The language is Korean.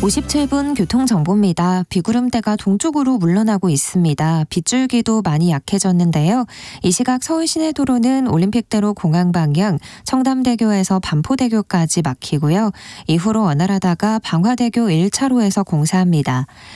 57분 교통정보입니다. 비구름대가 동쪽으로 물러나고 있습니다. 빗줄기도 많이 약해졌는데요. 이 시각 서울 시내도로는 올림픽대로 공항 방향 청담대교에서 반포대교까지 막히고요. 이후로 원활하다가 방화대교 1차로에서 공사합니다.